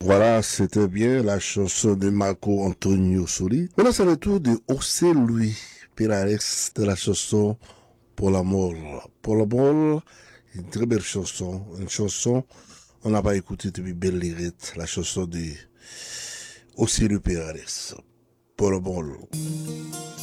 Voilà, c'était bien la chanson de Marco Antonio Soli. Maintenant, c'est le tour de José Luis Perales de la chanson Pour l'amour. Pour l'amour, une très belle chanson. Une chanson, on n'a pas écouté depuis Belle Lirette, la chanson de José Luis Perales. Pour l'amour.